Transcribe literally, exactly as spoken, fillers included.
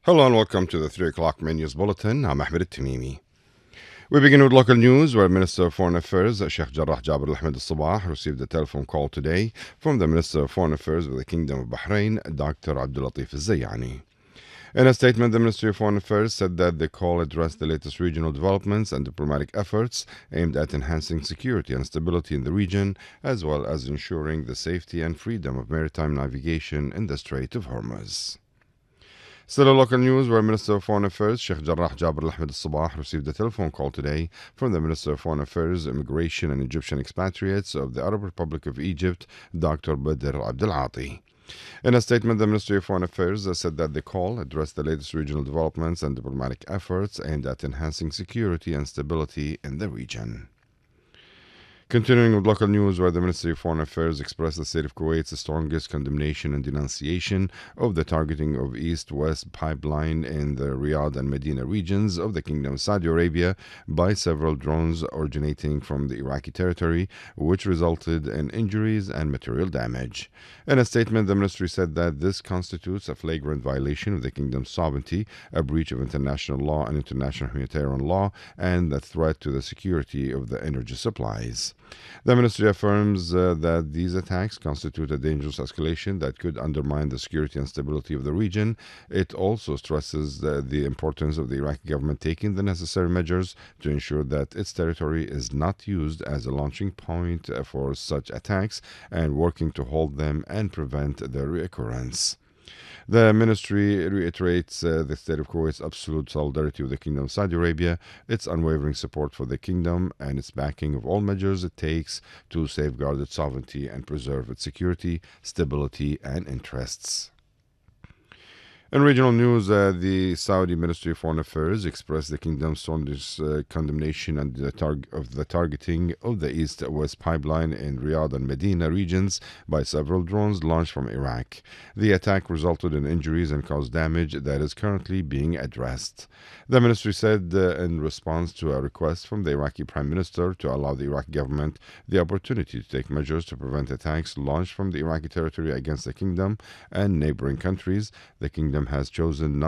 Hello and welcome to the three o'clock Menus Bulletin. I'm Ahmed Tamimi. We begin with local news where Minister of Foreign Affairs Sheikh Jarrah Jaber Al-Ahmed Al-Sabah received a telephone call today from the Minister of Foreign Affairs of the Kingdom of Bahrain, Doctor Abdul Latif Al-Zayani. In a statement, the Ministry of Foreign Affairs said that the call addressed the latest regional developments and diplomatic efforts aimed at enhancing security and stability in the region, as well as ensuring the safety and freedom of maritime navigation in the Strait of Hormuz. Still in local news, where Minister of Foreign Affairs Sheikh Jarrah Jaber Al-Ahmed Al-Sabah received a telephone call today from the Minister of Foreign Affairs, Immigration and Egyptian Expatriates of the Arab Republic of Egypt, Doctor Badr Abdel Ati. In a statement, the Ministry of Foreign Affairs said that the call addressed the latest regional developments and diplomatic efforts aimed at enhancing security and stability in the region. Continuing with local news, where the Ministry of Foreign Affairs expressed the state of Kuwait's strongest condemnation and denunciation of the targeting of East-West pipeline in the Riyadh and Medina regions of the Kingdom of Saudi Arabia by several drones originating from the Iraqi territory, which resulted in injuries and material damage. In a statement, the ministry said that this constitutes a flagrant violation of the Kingdom's sovereignty, a breach of international law and international humanitarian law, and a threat to the security of the energy supplies. The ministry affirms uh, that these attacks constitute a dangerous escalation that could undermine the security and stability of the region. It also stresses the, the importance of the Iraqi government taking the necessary measures to ensure that its territory is not used as a launching point uh, for such attacks and working to hold them and prevent their reoccurrence. The ministry reiterates uh, the state of Kuwait's absolute solidarity with the Kingdom of Saudi Arabia, its unwavering support for the kingdom, and its backing of all measures it takes to safeguard its sovereignty and preserve its security, stability, and interests. In regional news, uh, the Saudi Ministry of Foreign Affairs expressed the kingdom's strongest uh, condemnation and the targ- of the targeting of the East-West pipeline in Riyadh and Medina regions by several drones launched from Iraq. The attack resulted in injuries and caused damage that is currently being addressed. The ministry said uh, in response to a request from the Iraqi Prime Minister to allow the Iraqi government the opportunity to take measures to prevent attacks launched from the Iraqi territory against the kingdom and neighboring countries, the kingdom has chosen not